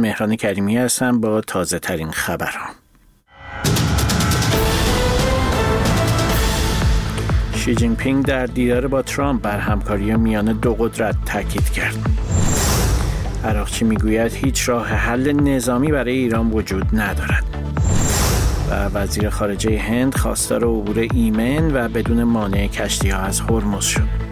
مهران کریمی هستم با تازه ترین خبرها. شی جین پینگ در دیدار با ترامپ بر همکاری میان دو قدرت تاکید کرد. عراقچی میگوید هیچ راه حل نظامی برای ایران وجود ندارد. و وزیر خارجه هند خواستار عبور ایمن و بدون مانع کشتی‌ها از هرمز شد.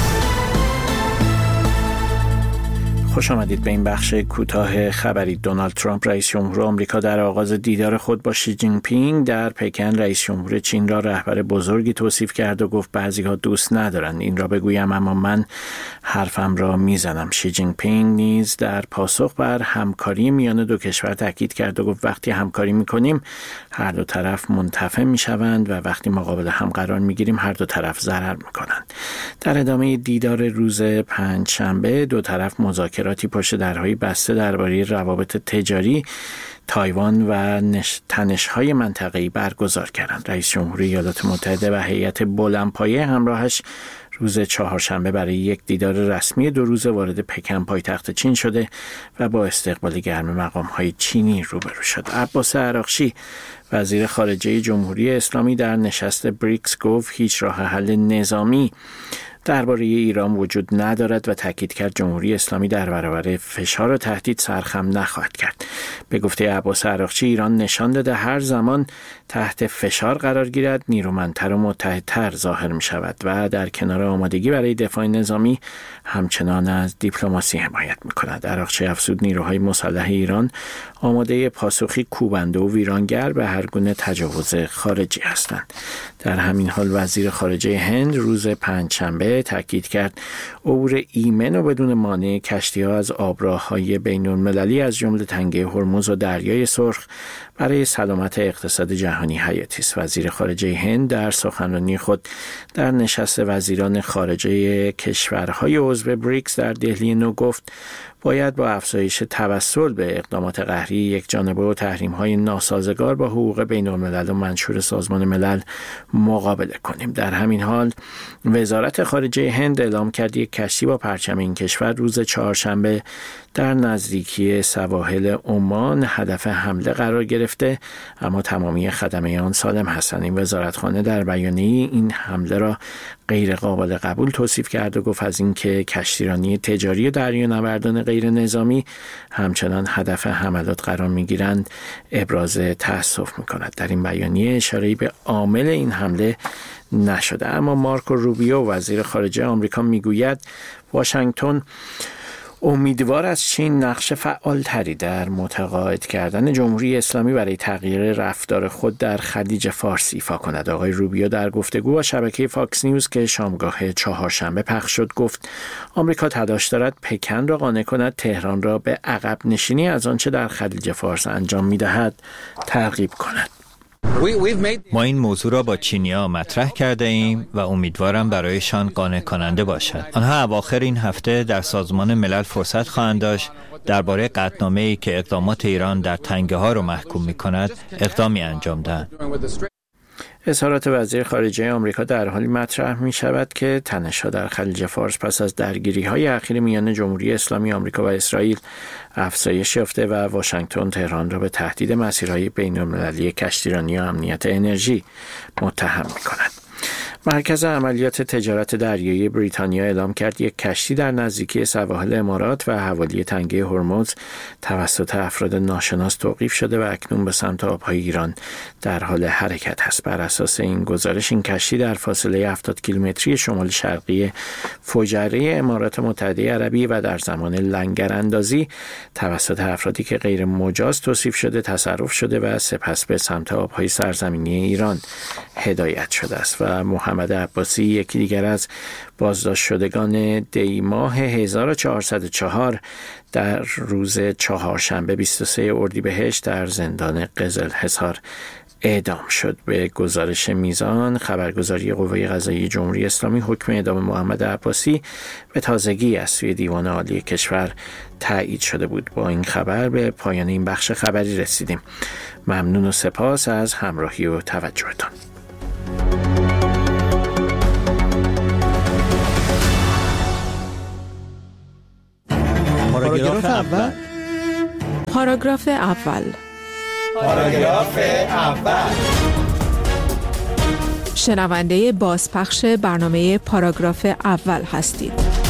خوش آمدید به این بخش کوتاه خبری. دونالد ترامپ رئیس جمهور آمریکا در آغاز دیدار خود با شی جین پینگ در پکن رئیس جمهور چین را رهبر بزرگی توصیف کرد و گفت بعضی‌ها دوست ندارند این را بگویم اما من حرفم را میزنم. شی جین پینگ نیز در پاسخ بر همکاری میان دو کشور تاکید کرد و گفت وقتی همکاری میکنیم هر دو طرف منتفع میشوند و وقتی مقابل هم قرار میگیریم هر دو طرف ضرر میکنند. در ادامه دیدار روز پنجشنبه دو طرف مذاکراتی پشت درهای بسته درباره روابط تجاری تایوان و تنش‌های منطقه‌ای برگزار کردند. رئیس جمهور ایالات متحده و هیئت بلندپایه همراهش روز چهارشنبه برای یک دیدار رسمی 2 روزه وارد پکن پایتخت چین شده و با استقبال گرم مقام‌های چینی روبرو شد. عباس عراقچی وزیر خارجه جمهوری اسلامی در نشست بریکس گفت هیچ راه حل نظامی درباره ایران وجود ندارد و تاکید کرد جمهوری اسلامی در برابر فشار و تهدید سرخم نخواهد کرد. به گفته عباس عراقچی ایران نشان داده هر زمان تحت فشار قرار گیرد نیرومندتر و متحدتر ظاهر می شود و در کنار آمادگی برای دفاع نظامی همچنان از دیپلماسی حمایت می کند. عراقچی افزود نیروهای مسلح ایران آماده پاسخی کوبنده و ویرانگر به هر گونه تجاوز خارجی هستند. در همین حال وزیر خارجه هند روز پنجشنبه تاکید کرد عبور ایمن و بدون مانع کشتی‌ها از آبراه‌های بین‌المللی از جمله تنگه هرمز و دریای سرخ برای سلامت اقتصاد جهانی حیاتی است. وزیر خارجه هند در سخنرانی خود در نشست وزیران خارجه کشورهای عضو بریکس در دهلی نو گفت باید با افزایش توسل به اقدامات قهری یکجانبه و تحریم‌های ناسازگار با حقوق بین‌الملل و منشور سازمان ملل مقابله کنیم. در همین حال وزارت خارجه هند اعلام کرد یک کشتی با پرچم این کشور روز چهارشنبه در نزدیکی سواحل عمان هدف حمله قرار گرفته اما تمامی خدمه آن سالم هستند. این وزارتخانه در بیانیه این حمله را غیر قابل قبول توصیف کرد و گفت از اینکه کشتیرانی تجاری و دریانوردان غیر نظامی همچنان هدف حملات قرار می‌گیرند ابراز تأسف می‌کند. در این بیانیه اشاره‌ای به عامل این حمله نشده اما مارکو روبیو وزیر خارجه آمریکا میگوید واشنگتن امیدوار از چین نقش فعالتری در متقاعد کردن جمهوری اسلامی برای تغییر رفتار خود در خلیج فارس ایفا کند. آقای روبیو در گفتگو با شبکه فاکس نیوز که شامگاه چهارشنبه پخش شد گفت آمریکا تلاش دارد پکن را قانع کند تهران را به عقب نشینی از آنچه در خلیج فارس انجام می‌دهد ترغیب کند. ما این موضوع را با چینی‌ها مطرح کرده ایم و امیدوارم برایشان قانع کننده باشد. آنها اواخر این هفته در سازمان ملل فرصت خواهند داشت درباره قطعنامه‌ای که اقدامات ایران در تنگه ها را محکوم می‌کند اقدامی انجام دهند. اظهارات وزیر خارجه آمریکا در حالی مطرح می شود که تنش‌ها در خلیج فارس پس از درگیری‌های اخیر میان جمهوری اسلامی آمریکا و اسرائیل افزایش یافته و واشنگتن تهران را به تهدید مسیرهای بین‌المللی کشتیرانی و امنیت انرژی متهم می‌کند. مرکز عملیات تجارت دریایی بریتانیا اعلام کرد یک کشتی در نزدیکی سواحل امارات و حوالی تنگه هرمز توسط افراد ناشناس توقیف شده و اکنون به سمت آبهای ایران در حال حرکت است. بر اساس این گزارش این کشتی در فاصله 70 کیلومتری شمال شرقی فجره امارات متحده عربی و در زمان لنگراندازی توسط افرادی که غیر مجاز توصیف شده تصرف شده و سپس به سمت آبهای سرزمینی ایران هدایت شده است. و محمد عباسی یکی دیگر از بازداشت شدگان دی ماه 1404 در روز چهارشنبه 23 اردیبهشت در زندان قزلحصار اعدام شد. به گزارش میزان خبرگزاری قوه قضاییه جمهوری اسلامی حکم اعدام محمد عباسی به تازگی از سوی دیوان عالی کشور تایید شده بود. با این خبر به پایان این بخش خبری رسیدیم. ممنون و سپاس از همراهی و توجهتان. پاراگراف اول پاراگراف اول. شنونده بازپخش برنامه پاراگراف اول هستید.